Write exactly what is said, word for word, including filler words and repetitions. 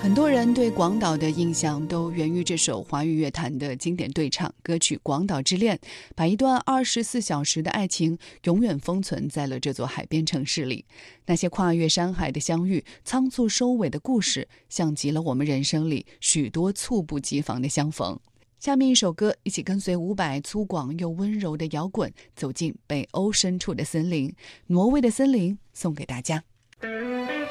很多人对广岛的印象都源于这首华语乐坛的经典对唱歌曲《广岛之恋》，把一段二十四小时的爱情永远封存在了这座海边城市里。那些跨越山海的相遇，仓促收尾的故事，像极了我们人生里许多猝不及防的相逢。下面一首歌，一起跟随伍佰粗犷又温柔的摇滚，走进北欧深处的森林，挪威的森林，送给大家。